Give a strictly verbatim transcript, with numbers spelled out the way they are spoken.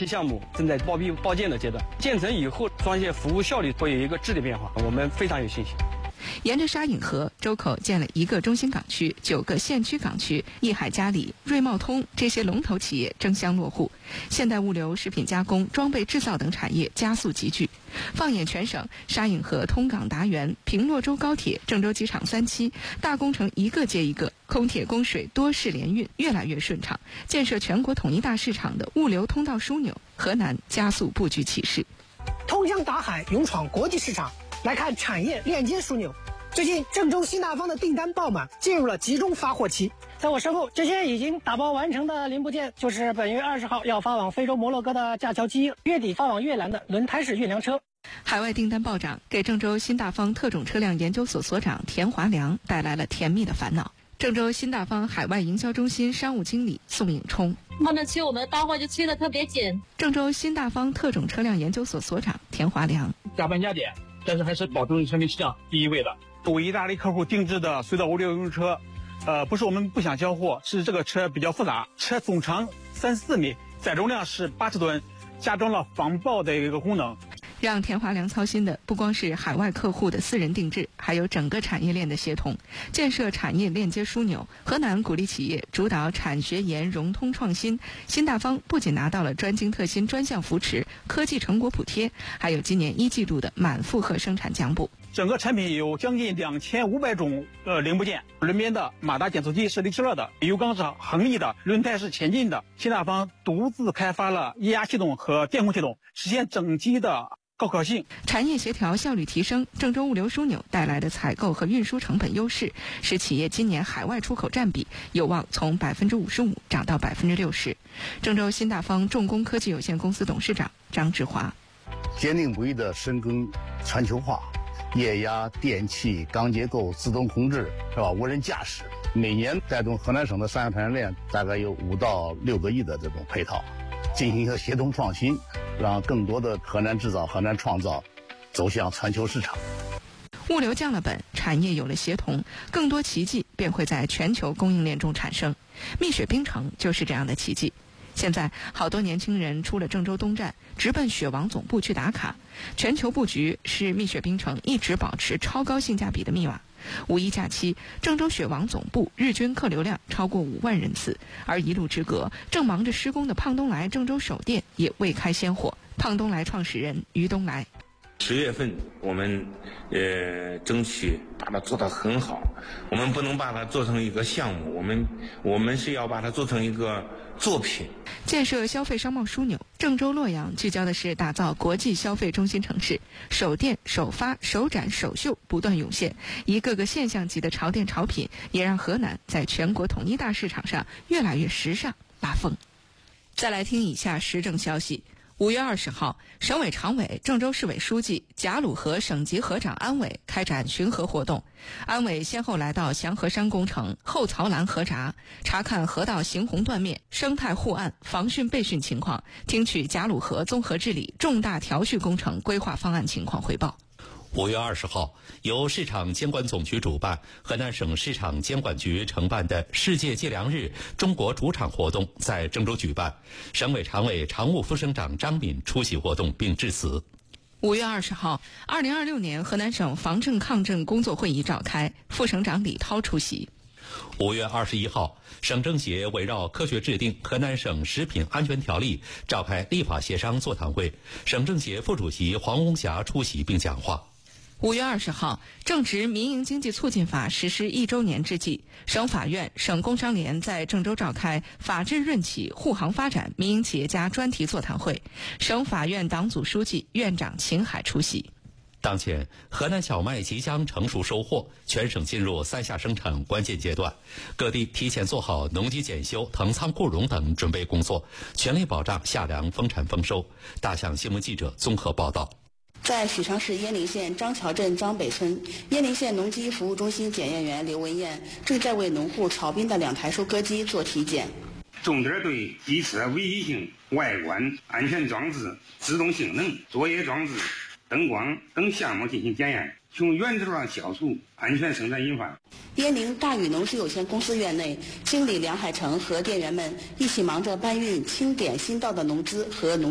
期项目正在报批报建的阶段，建成以后装卸服务效率会有一个质的变化，我们非常有信心。 沿着沙引河，周口建了一个中心港区、九个县区港区，益海嘉里、瑞茂通这些龙头企业争相落户，现代物流、食品加工、装备制造等产业加速集聚。放眼全省，沙引河通港达源、平洛州高铁、郑州机场三期大工程一个接一个，空铁供水多式联运越来越顺畅，建设全国统一大市场的物流通道枢纽，河南加速布局起势。 通江达海，勇闯国际市场。来看产业链接枢纽，最近郑州新大方的订单爆满，进入了集中发货期。在我身后，这些已经打包完成的零部件，就是本月二十号要发往非洲摩洛哥的架桥机，月底发往越南的轮胎式运粮车。 海外订单暴涨，给郑州新大方特种车辆研究所所长田华良带来了甜蜜的烦恼。郑州新大方海外营销中心商务经理宋颖冲， 他们催我们搭货就催得特别紧。 郑州新大方特种车辆研究所所长田华良， 加班加点，但是还是保证产品质量第一位的。为意大利客户定制的隧道物流用车，呃，不是我们不想交货，是这个车比较复杂，车总长三四米，载重量是八十吨，加装了防爆的一个功能。 让田华良操心的不光是海外客户的私人定制，还有整个产业链的协同，建设产业链接枢纽。河南鼓励企业主导产学研融通创新，新大方不仅拿到了专精特新专项扶持、科技成果补贴，还有今年一季度的满负荷生产奖补。 整个产品有将近两千五百种呃零部件，轮边的马达减速机是离气热的，油缸是横立的，轮胎是前进的。新大方独自开发了液压系统和电控系统，实现整机的高可性。 产业协调效率提升，郑州物流枢纽带来的采购和运输成本优势，使企业今年海外出口占比有望从百分之五十五涨到百分之六十。郑州新大方重工科技有限公司董事长张志华， 坚定不移地深耕全球化，液压、电气、钢结构、自动控制，是吧？无人驾驶，每年带动河南省的上游产业链大概有五到六个亿的这种配套，进行一个协同创新，让更多的河南制造、河南创造走向全球市场。 物流降了本，产业有了协同，更多奇迹便会在全球供应链中产生。蜜雪冰城就是这样的奇迹。现在好多年轻人出了郑州东站，直奔雪王总部去打卡。全球布局是蜜雪冰城一直保持超高性价比的密码。五一假期，郑州雪王总部日均客流量超过五万人次，而一路之隔，正忙着施工的胖东来郑州首店也未开先火。胖东来创始人于东来， 十月份我们呃争取把它做得很好，我们不能把它做成一个项目，我们我们是要把它做成一个作品。 建设消费商贸枢纽，郑州洛阳聚焦的是打造国际消费中心城市，首店、首发、首展、首秀不断涌现，一个个现象级的潮店潮品，也让河南在全国统一大市场上越来越时尚拉风。再来听以下时政消息。五月二十号，省委常委、郑州市委书记、贾鲁河省级河长安伟开展巡河活动。安伟先后来到祥和山工程、后曹兰河闸，查看河道行洪断面、生态护岸、防汛备汛情况，听取贾鲁河综合治理重大调序工程规划方案情况汇报。 五月二十号，由市场监管总局主办、河南省市场监管局承办的世界计量日中国主场活动在郑州举办，省委常委、常务副省长张敏出席活动并致辞。 五月二十号，二零二六年河南省防震抗震工作会议召开，副省长李涛出席。 五月二十一号，省政协围绕科学制定河南省食品安全条例召开立法协商座谈会，省政协副主席黄红霞出席并讲话。 五月二十号，正值民营经济促进法实施一周年之际，省法院、省工商联在郑州召开法治润企护航发展民营企业家专题座谈会，省法院党组书记、院长秦海出席。 当前，河南小麦即将成熟收获，全省进入三下生产关键阶段，各地提前做好农机检修、腾仓固容等准备工作，全力保障夏粮丰产丰收。大象新闻记者综合报道。 在许昌市鄢陵县张桥镇张北村，鄢陵县农机服务中心检验员刘文艳正在为农户曹斌的两台收割机做体检。 重点对机车危险性、外观、安全装置、制动性能、作业装置、灯光等项目进行检验，从原则上消除安全生产隐患。 鄢陵大禹农事有限公司院内，经理梁海成和店员们一起忙着搬运清点新到的农资和农